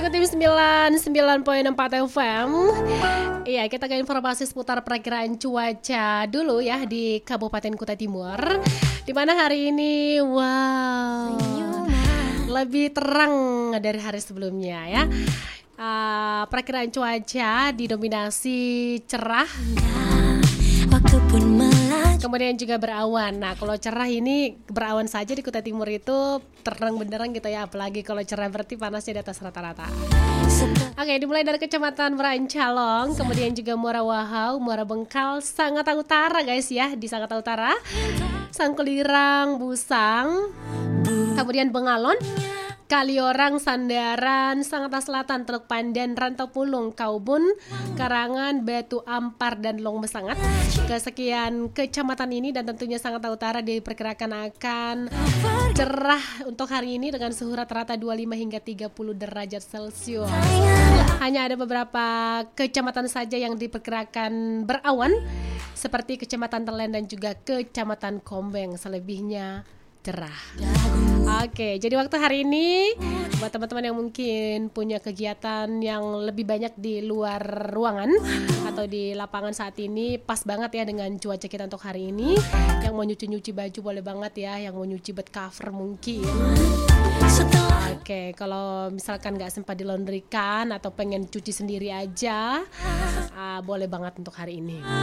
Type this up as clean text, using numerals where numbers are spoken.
ikuti 99.4 FM. Iya, kita ke informasi seputar perakiraan cuaca dulu ya di Kabupaten Kutai Timur. Di mana hari ini lebih terang dari hari sebelumnya ya. Perakiraan cuaca didominasi cerah, kemudian juga berawan. Nah, kalau cerah ini berawan saja di Kutai Timur itu terang benderang gitu ya. Apalagi kalau cerah berarti panasnya di atas rata-rata. Oke, dimulai dari Kecamatan Merancalong, kemudian juga Muara Wahau, Muara Bengkal, Sangatta Utara guys ya. Di Sangatta Utara, Sangkulirang, Busang, kemudian Bengalon, Kaliorang, Sandaran, Sangatta Selatan, Teluk Pandan, Rantau Pulung, Kaubun, Karangan, Batu Ampar, dan Long Mesangat. Kesekian kecamatan ini dan tentunya Sangatta Utara diperkirakan akan cerah untuk hari ini dengan suhu rata-rata 25 hingga 30 derajat Celcius. Hanya ada beberapa kecamatan saja yang diperkirakan berawan, seperti Kecamatan Telen dan juga Kecamatan Kombeng. Selebihnya cerah. Oke, jadi waktu hari ini buat teman-teman yang mungkin punya kegiatan yang lebih banyak di luar ruangan atau di lapangan saat ini, pas banget ya dengan cuaca kita untuk hari ini. Yang mau nyuci baju boleh banget ya, yang mau nyuci bed cover mungkin. Oke, kalau misalkan nggak sempat dilondrikan atau pengen cuci sendiri aja, boleh banget untuk hari ini.